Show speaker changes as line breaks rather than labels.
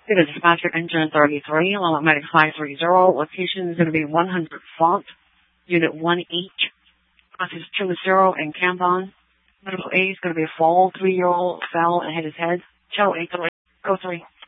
Good dispatcher, engine 33, Lima Medic 530. Location is going to be 100 Font, Unit 1H. Process 20 and Canton. Medical A is going to be a fall. 3-year-old fell and hit his head. Channel 83. Go 3.